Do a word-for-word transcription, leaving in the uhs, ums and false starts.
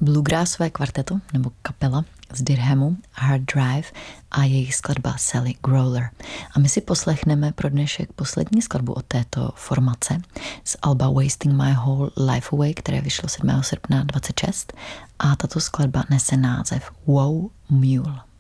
bluegrassové kvarteto nebo kapela z Dirhamu, Hard Drive a jejich skladba Sally Growler. A my si poslechneme pro dnešek poslední skladbu od této formace z alba Wasting My Whole Life Away, které vyšlo sedmého srpna dvacet šest a tato skladba nese název Wow Mule.